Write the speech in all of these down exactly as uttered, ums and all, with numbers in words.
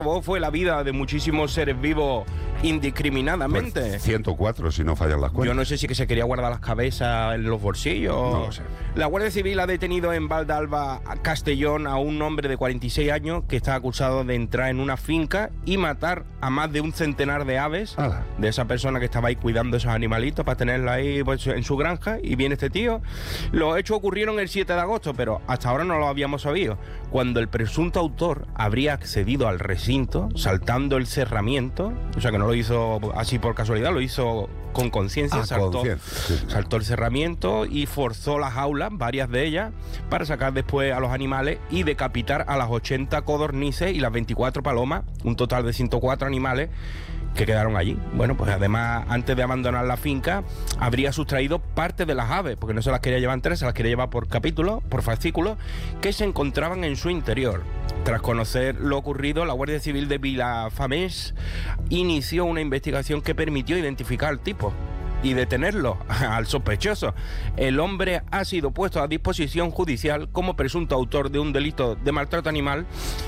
fue la vida de muchísimos seres vivos indiscriminadamente. Pues ciento cuatro, si no fallan las cuentas. Yo no sé si que se quería guardar las cabezas en los bolsillos. No lo sé. La Guardia Civil ha detenido en Valdealba, Castellón, a un hombre de cuarenta y seis años que está acusado de entrar en una finca y matar a más de un centenar de aves Ala. de esa persona que estaba ahí cuidando esos animalitos para tenerla ahí, pues, en su granja. Y viene este tío. Los hechos ocurrieron el siete de agosto, pero hasta ahora no lo habíamos sabido. Cuando el presunto autor habría accedido al recinto saltando el cerramiento, o sea que no lo hizo así por casualidad, lo hizo con conciencia, Ah, saltó, conciencia, sí, sí. saltó el cerramiento y forzó las jaulas, varias de ellas, para sacar después a los animales y decapitar a las ochenta codornices y las veinticuatro palomas, un total de ciento cuatro animales que quedaron allí. Bueno, pues además, antes de abandonar la finca, habría sustraído parte de las aves, porque no se las quería llevar enteras, se las quería llevar por capítulos, por fascículos, que se encontraban en su interior. Tras conocer lo ocurrido, la Guardia Civil de Vilafamés inició una investigación que permitió identificar al tipo y detenerlo, al sospechoso. El hombre ha sido puesto a disposición judicial como presunto autor de un delito de maltrato animal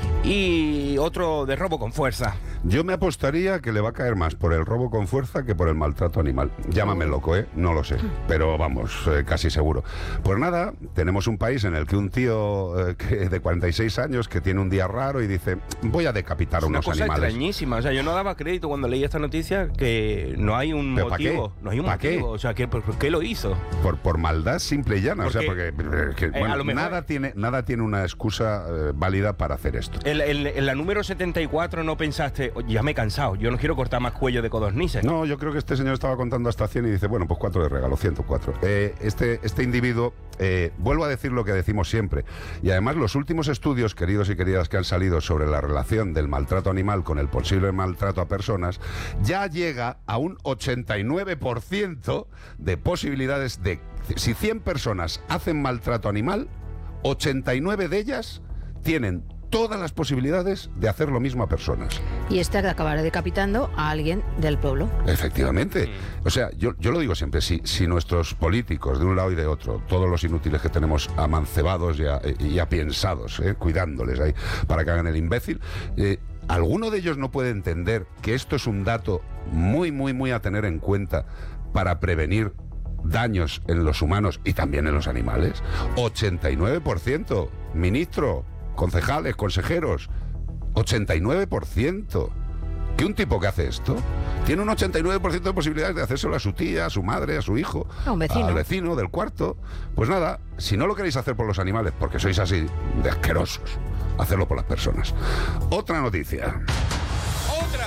y otro de robo con fuerza. Yo me apostaría que le va a caer más por el robo con fuerza que por el maltrato animal. Llámame loco, ¿eh? No lo sé, pero vamos, eh, casi seguro. Pues nada, tenemos un país en el que un tío eh, que de cuarenta y seis años que tiene un día raro y dice, voy a decapitar Es una unos cosa animales. extrañísima, o sea, yo no daba crédito cuando leí esta noticia que no hay un ¿Pero pa' motivo, qué? no hay un ¿Pa' motivo, qué? o sea, que ¿por, por qué lo hizo? Por, por maldad simple y llana, Porque, o sea, porque eh, que, eh, bueno, a lo mejor- nada, tiene, nada tiene una excusa eh, válida para hacer esto. En, en- en la número setenta y cuatro no pensaste, "Oye, ya me he cansado, yo no quiero cortar más cuello de codornices". No, yo creo que este señor estaba contando hasta cien y dice, bueno, pues cuatro de regalo, ciento cuatro. Eh, este, este individuo, eh, vuelvo a decir lo que decimos siempre, y además los últimos estudios, queridos y queridas, que han salido sobre la relación del maltrato animal con el posible maltrato a personas, ya llega a un ochenta y nueve por ciento de posibilidades de, si cien personas hacen maltrato animal, ochenta y nueve de ellas tienen todas las posibilidades de hacer lo mismo a personas. Y este acabará decapitando a alguien del pueblo. Efectivamente. O sea, yo, yo lo digo siempre, si, si nuestros políticos de un lado y de otro, todos los inútiles que tenemos amancebados y, a, y apiensados, eh, cuidándoles ahí para que hagan el imbécil, eh, ¿alguno de ellos no puede entender que esto es un dato muy, muy, muy a tener en cuenta para prevenir daños en los humanos y también en los animales? ochenta y nueve por ciento, ministro, concejales, consejeros, ochenta y nueve por ciento. Que un tipo que hace esto tiene un ochenta y nueve por ciento de posibilidades de hacérselo a su tía, a su madre, a su hijo, A un vecino. al vecino del cuarto. Pues nada, si no lo queréis hacer por los animales, porque sois así de asquerosos, hacerlo por las personas. Otra noticia. ¡Otra!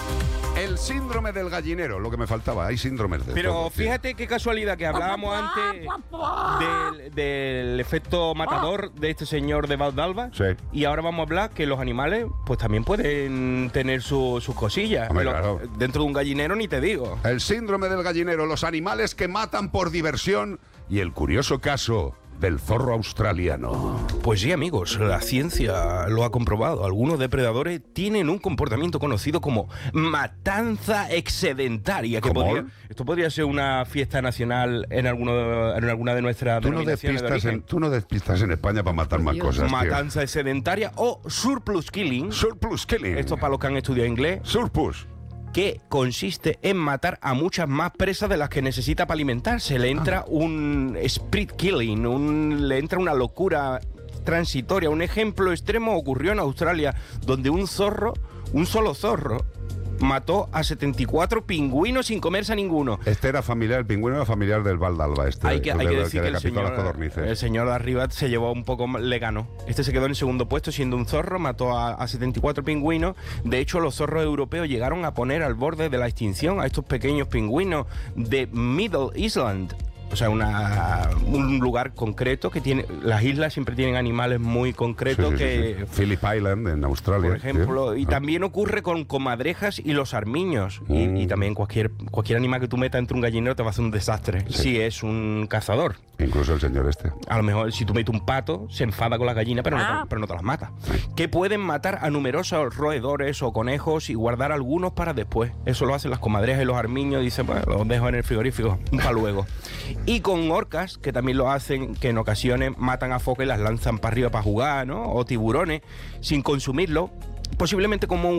El síndrome del gallinero, lo que me faltaba, hay síndromes de Pero todo, tío. fíjate qué casualidad que hablábamos antes del, del efecto matador de este señor de Valdealba. Sí. Y ahora vamos a hablar que los animales pues también pueden tener su- sus cosillas. Hombre, Lo- claro. Dentro de un gallinero ni te digo. El síndrome del gallinero, los animales que matan por diversión y el curioso caso del zorro australiano. Pues sí, amigos, la ciencia lo ha comprobado. Algunos depredadores tienen un comportamiento conocido como matanza excedentaria. Que ¿Cómo? podría, esto podría ser una fiesta nacional en, alguno, en alguna de nuestras Tú no, denominaciones de despistas en, origen. tú no despistas en España para matar más Dios. cosas, tío. Matanza excedentaria o surplus killing. Surplus killing. Esto para los que han estudiado inglés, Surplus. que consiste en matar a muchas más presas de las que necesita para alimentarse. Le entra un spree killing, un, le entra una locura transitoria. Un ejemplo extremo ocurrió en Australia, donde un zorro, un solo zorro, mató a setenta y cuatro pingüinos sin comerse a ninguno. Este era familiar, el pingüino era familiar del Valdealba, este. Hay que, el hay de- que decir que el decapitó a las señor, codornices. el señor de arriba se llevó un poco, le ganó. Este se quedó en segundo puesto siendo un zorro, mató a, a setenta y cuatro pingüinos. De hecho, los zorros europeos llegaron a poner al borde de la extinción a estos pequeños pingüinos de Middle Island. O sea, una, un lugar concreto que tiene... Las islas siempre tienen animales muy concretos Sí, sí, sí, que... sí. Phillip Island, en Australia. Por ejemplo, ¿sí? y Ah. también ocurre con comadrejas y los armiños. Y, Mm. y también cualquier, cualquier animal que tú metas entre un gallinero te va a hacer un desastre. Sí. Si es un cazador. Incluso el señor este. A lo mejor si tú metes un pato, se enfada con las gallinas, pero, no Ah. te, pero no te las mata. Que pueden matar a numerosos roedores o conejos y guardar algunos para después. Eso lo hacen las comadrejas y los armiños. Dicen, pues los dejo en el frigorífico para luego. Y con orcas, que también lo hacen, que en ocasiones matan a focas y las lanzan para arriba para jugar, ¿no? O tiburones, sin consumirlo. Posiblemente como un